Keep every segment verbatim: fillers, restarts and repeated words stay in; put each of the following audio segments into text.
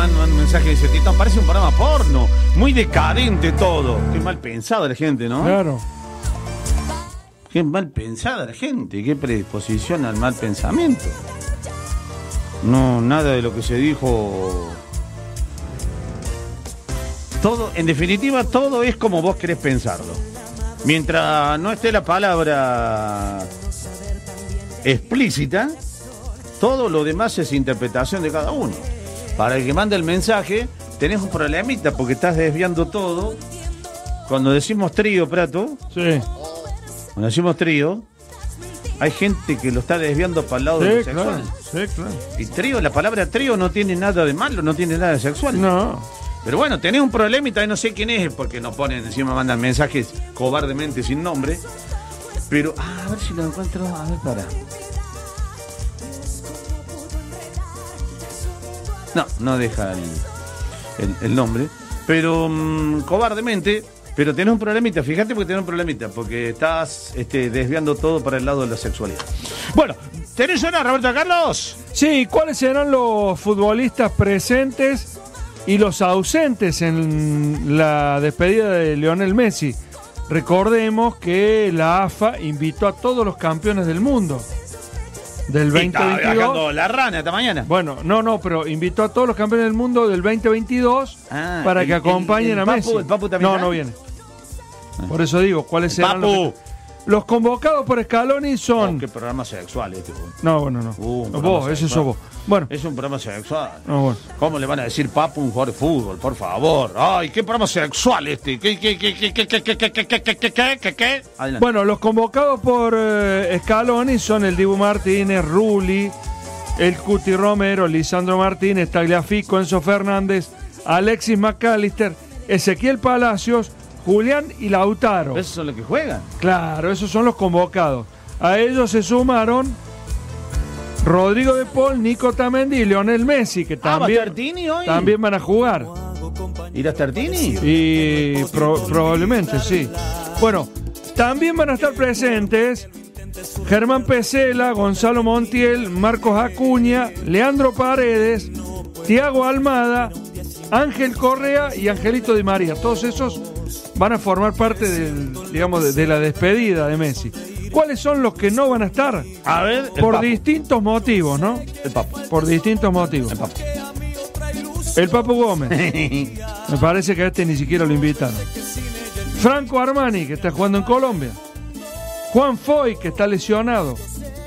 manda un mensaje y dice, Tito, parece un programa porno, muy decadente todo. Qué mal pensada la gente, ¿no? Claro. Qué mal pensada la gente, qué predisposición al mal pensamiento. No, nada de lo que se dijo. Todo, en definitiva, todo es como vos querés pensarlo. Mientras no esté la palabra explícita, todo lo demás es interpretación de cada uno. Para el que manda el mensaje, tenés un problemita porque estás desviando todo. Cuando decimos trío, Prato, Sí. cuando decimos trío, hay gente que lo está desviando para el lado Sí, de lo claro. sexual. Sí, claro. Y trío, la palabra trío no tiene nada de malo, no tiene nada de sexual. No. Pero bueno, tenés un problema y todavía no sé quién es, porque nos ponen, encima mandan mensajes cobardemente sin nombre. Pero, ah, a ver si lo encuentro, a ver, para. No, no deja el, el, el nombre. Pero, mmm, cobardemente, pero tenés un problemita, fíjate porque tenés un problemita, porque estás este, desviando todo para el lado de la sexualidad. Bueno, ¿tenés una, Roberto Carlos? Sí, ¿cuáles serán los futbolistas presentes y los ausentes en la despedida de Lionel Messi? Recordemos que la A F A invitó a todos los campeones del mundo del veinte Estaba veintidós. viajando la rana esta mañana. Bueno, no, no, pero invitó a todos los campeones del mundo del veinte veintidós Ah, para el- que acompañen el- el a Papu- Messi. ¿el Papu también no, va? no viene. Por eso digo, ¿cuáles serán Papu. los, los convocados por Scaloni son? Oh, qué programa sexual este, güey. No, bueno, no. Uh, un No, programa vos, ese sexual. sos vos. Bueno, Es un programa sexual. no, bueno. ¿Cómo le van a decir Papu un jugador de fútbol? Por favor. Ay, qué programa sexual este. ¿Qué, qué, qué, qué, qué, qué, qué, qué, qué, qué, qué, qué, qué, qué? Adelante. Bueno, los convocados por eh, Scaloni son el Dibu Martínez, Rulli, el Cuti Romero, Lisandro Martínez, Tagliafico, Enzo Fernández, Alexis McAllister, Ezequiel Palacios, Julián y Lautaro. ¿Esos son los que juegan? Claro, esos son los convocados. A ellos se sumaron Rodrigo de Paul, Nico Tamendi y Lionel Messi, que Ah, ¿va también, Tartini hoy? también van a jugar. ¿Irás Tartini? Y pro- probablemente, sí. Bueno, también van a estar presentes Germán Pesela, Gonzalo Montiel, Marcos Acuña, Leandro Paredes, Thiago Almada, Ángel Correa y Angelito Di María. Todos esos van a formar parte del, digamos, de, de la despedida de Messi. ¿Cuáles son los que no van a estar? A ver, el Por Papu. distintos motivos, ¿no? El Papu. Por distintos motivos. El Papu. El Papu Gómez. Me parece que a este ni siquiera lo invitaron. Franco Armani, que está jugando en Colombia. Juan Foy, que está lesionado.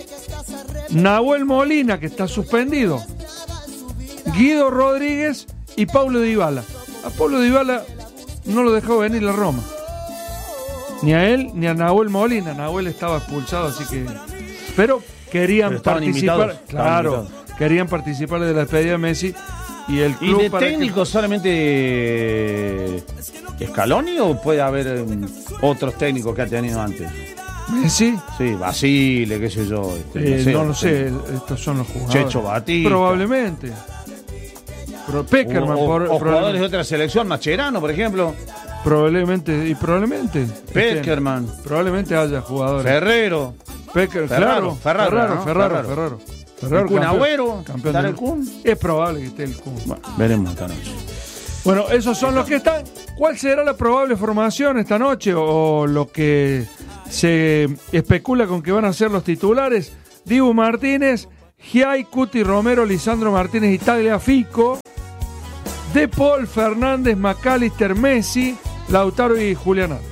Nahuel Molina, que está suspendido. Guido Rodríguez y Paulo Dybala. A Paulo Dybala no lo dejó venir la Roma. Ni a él ni a Nahuel Molina. Nahuel estaba expulsado, así que... Pero querían Pero estaban participar. invitados, estaban Claro, invitados. querían participar de la despedida de Messi. Y el ¿Y club de para que- técnico solamente eh, Scaloni o puede haber eh, otros técnicos que ha tenido antes? Messi. Sí, Basile, qué sé yo. Este, Eh, sé, no lo este, sé, estos son los jugadores. Checho Batista. Probablemente. Pero Peckerman, O, o- por- o jugadores de probablemente, otra selección, Mascherano, por ejemplo. probablemente, y probablemente. Peckerman. Este, probablemente haya jugadores. Ferrero. Pecker, Ferraro, claro, Ferraro, Ferraro, ¿no? Ferraro, Ferraro. Ferraro. El Ferraro, Kun campeón- Agüero. campeón ¿Estará del- el Kun? Es probable que esté el Kun. Bueno, veremos esta noche. Bueno, esos son los que están. ¿Cuál será la probable formación esta noche? O lo que se especula con que van a ser los titulares. Dibu Martínez, Giai, Cuti Romero, Lisandro Martínez y Tagliafico. De Paul, Fernández, McAllister, Messi, Lautaro y Julián Álvarez.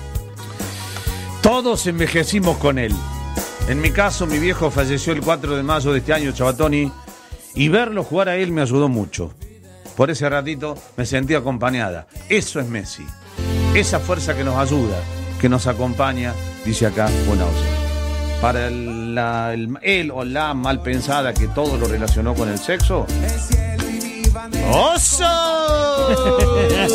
Todos envejecimos con él. En mi caso, mi viejo falleció el cuatro de mayo de este año, Chabatoni, y verlo jugar a él me ayudó mucho. Por ese ratito me sentí acompañada. Eso es Messi. Esa fuerza que nos ayuda, que nos acompaña, dice acá Bonauce. Para el, la, el, él o la mal pensada que todo lo relacionó con el sexo. ¡Oso!